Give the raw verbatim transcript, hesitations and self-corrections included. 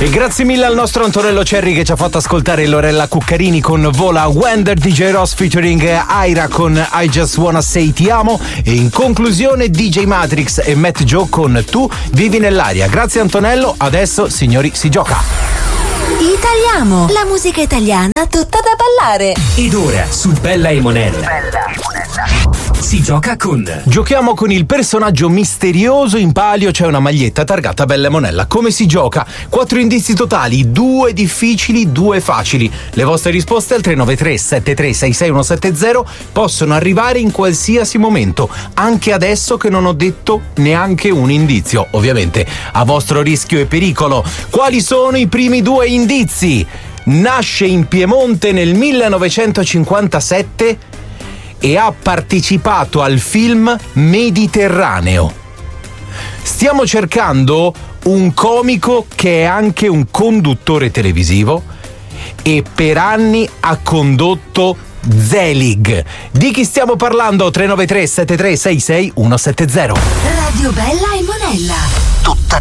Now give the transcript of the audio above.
E grazie mille al nostro Antonello Cerri che ci ha fatto ascoltare Lorella Cuccarini con Vola, Wender, D J Ross featuring Aira con I Just Wanna Say Ti Amo e in conclusione D J Matrix e Matt Joe con Tu Vivi Nell'Aria. Grazie Antonello, adesso signori si gioca. Italiamo, la musica italiana tutta da ballare. Ed ora su Bella e Monella. Bella e Monella. Si gioca con. Giochiamo con il personaggio misterioso. In palio c'è una maglietta targata Bella e Monella. Come si gioca? Quattro indizi totali, due difficili, due facili. Le vostre risposte al tre nove tre sette tre sei sei uno sette zero possono arrivare in qualsiasi momento, anche adesso che non ho detto neanche un indizio, ovviamente a vostro rischio e pericolo. Quali sono i primi due indizi? Nasce in Piemonte nel millenovecentocinquantasette e ha partecipato al film Mediterraneo. Stiamo cercando un comico che è anche un conduttore televisivo e per anni ha condotto Zelig. Di chi stiamo parlando? tre nove tre sette tre sei sei uno sette zero. Radio Bella e Monella. Tutta